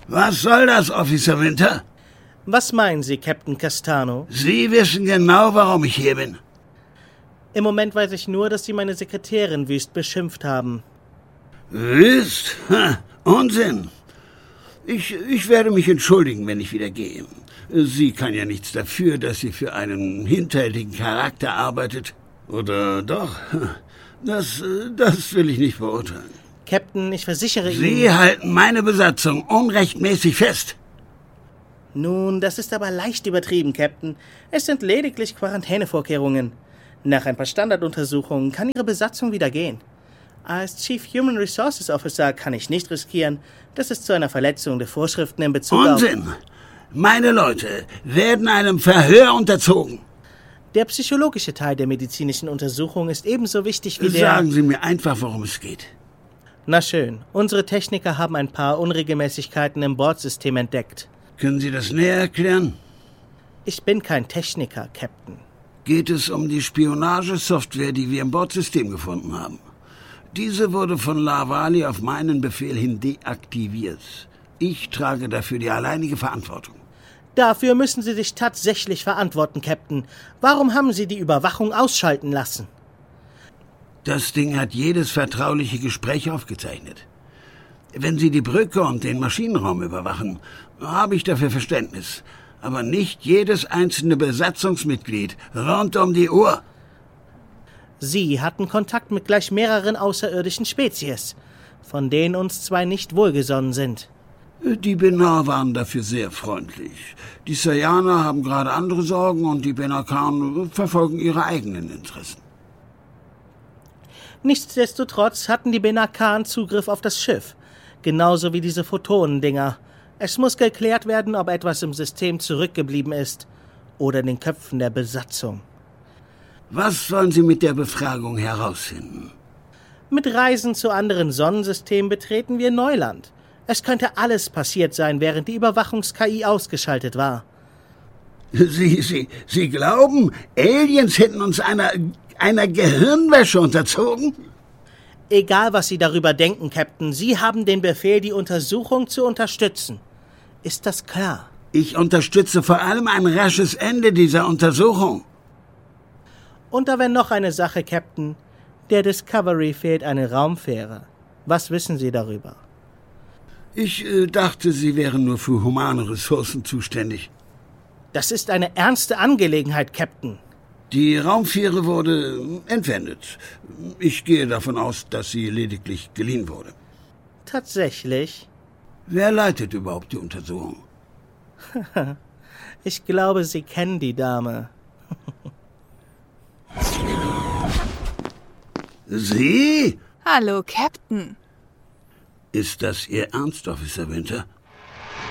Was soll das, Officer Winter? Was meinen Sie, Captain Castano? Sie wissen genau, warum ich hier bin. Im Moment weiß ich nur, dass Sie meine Sekretärin wüst beschimpft haben. Wüst? Unsinn. Ich werde mich entschuldigen, wenn ich wieder gehe. Sie kann ja nichts dafür, dass sie für einen hinterhältigen Charakter arbeitet. Oder doch? Das will ich nicht beurteilen. Captain, ich versichere Ihnen... Sie halten meine Besatzung unrechtmäßig fest. Nun, das ist aber leicht übertrieben, Captain. Es sind lediglich Quarantänevorkehrungen. Nach ein paar Standarduntersuchungen kann Ihre Besatzung wieder gehen. Als Chief Human Resources Officer kann ich nicht riskieren, dass es zu einer Verletzung der Vorschriften in Bezug auf... Unsinn! Meine Leute werden einem Verhör unterzogen. Der psychologische Teil der medizinischen Untersuchung ist ebenso wichtig wie der... Sagen Sie mir einfach, worum es geht. Na schön, unsere Techniker haben ein paar Unregelmäßigkeiten im Bordsystem entdeckt. Können Sie das näher erklären? Ich bin kein Techniker, Captain. Geht es um die Spionagesoftware, die wir im Bordsystem gefunden haben? Diese wurde von Lavali auf meinen Befehl hin deaktiviert. Ich trage dafür die alleinige Verantwortung. Dafür müssen Sie sich tatsächlich verantworten, Captain. Warum haben Sie die Überwachung ausschalten lassen? Das Ding hat jedes vertrauliche Gespräch aufgezeichnet. Wenn Sie die Brücke und den Maschinenraum überwachen, habe ich dafür Verständnis. Aber nicht jedes einzelne Besatzungsmitglied rund um die Uhr. Sie hatten Kontakt mit gleich mehreren außerirdischen Spezies, von denen uns zwei nicht wohlgesonnen sind. Die Benar waren dafür sehr freundlich. Die Sayaner haben gerade andere Sorgen und die Benakan verfolgen ihre eigenen Interessen. Nichtsdestotrotz hatten die Benakan Zugriff auf das Schiff, genauso wie diese Photonendinger. Es muss geklärt werden, ob etwas im System zurückgeblieben ist oder in den Köpfen der Besatzung. Was wollen Sie mit der Befragung herausfinden? Mit Reisen zu anderen Sonnensystemen betreten wir Neuland. Es könnte alles passiert sein, während die Überwachungs-KI ausgeschaltet war. Sie glauben, Aliens hätten uns einer Gehirnwäsche unterzogen? Egal, was Sie darüber denken, Captain, Sie haben den Befehl, die Untersuchung zu unterstützen. Ist das klar? Ich unterstütze vor allem ein rasches Ende dieser Untersuchung. Und da wäre noch eine Sache, Captain. Der Discovery fehlt eine Raumfähre. Was wissen Sie darüber? Ich dachte, Sie wären nur für humane Ressourcen zuständig. Das ist eine ernste Angelegenheit, Captain. Die Raumfähre wurde entwendet. Ich gehe davon aus, dass sie lediglich geliehen wurde. Tatsächlich? Wer leitet überhaupt die Untersuchung? Ich glaube, Sie kennen die Dame. Sie? Hallo, Captain. Ist das Ihr Ernst, Officer Winter?